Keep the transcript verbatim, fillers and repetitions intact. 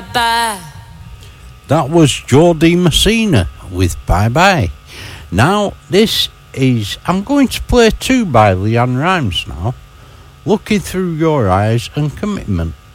bye bye. That was Geordie Messina with Bye Bye. Now, this is... I'm going to play two by Leanne Rimes now. Looking Through Your Eyes and Commitment.